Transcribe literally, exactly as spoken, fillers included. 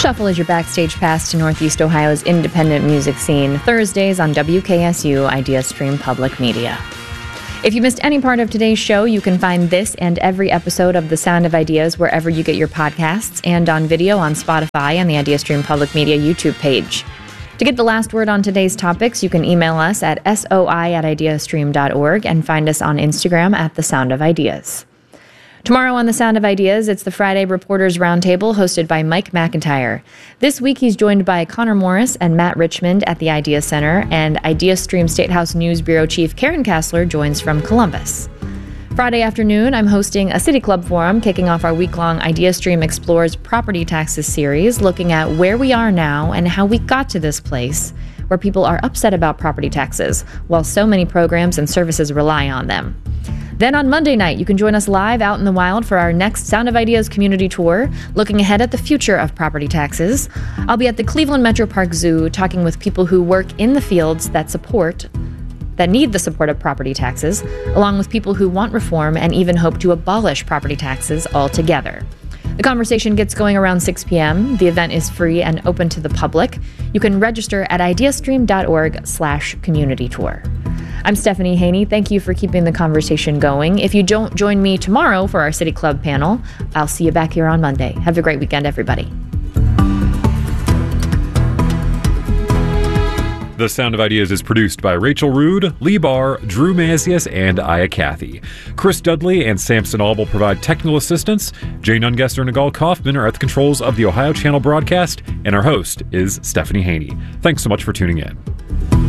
Shuffle is your backstage pass to Northeast Ohio's independent music scene, Thursdays on W K S U IdeaStream Public Media. If you missed any part of today's show, you can find this and every episode of The Sound of Ideas wherever you get your podcasts and on video on Spotify and the IdeaStream Public Media YouTube page. To get the last word on today's topics, you can email us at soi at ideastream dot org and find us on Instagram at The Sound of Ideas. Tomorrow on The Sound of Ideas, it's the Friday Reporters Roundtable hosted by Mike McIntyre. This week, he's joined by Connor Morris and Matt Richmond at the Idea Center, and IdeaStream Statehouse News Bureau Chief Karen Kassler joins from Columbus. Friday afternoon, I'm hosting a City Club forum kicking off our week-long IdeaStream Explores Property Taxes series, looking at where we are now and how we got to this place where people are upset about property taxes, while so many programs and services rely on them. Then on Monday night, you can join us live out in the wild for our next Sound of Ideas community tour, looking ahead at the future of property taxes. I'll be at the Cleveland Metro Park Zoo talking with people who work in the fields that support, that need the support of property taxes, along with people who want reform and even hope to abolish property taxes altogether. The conversation gets going around six p.m. The event is free and open to the public. You can register at ideastream dot org slash community tour. I'm Stephanie Haney. Thank you for keeping the conversation going. If you don't join me tomorrow for our City Club panel, I'll see you back here on Monday. Have a great weekend, everybody. The Sound of Ideas is produced by Rachel Rood, Lee Barr, Drew Mazias, and Aya Cathy. Chris Dudley and Samson Albel provide technical assistance. Jay Nungesser and Nagal Kaufman are at the controls of the Ohio Channel broadcast, and our host is Stephanie Haney. Thanks so much for tuning in.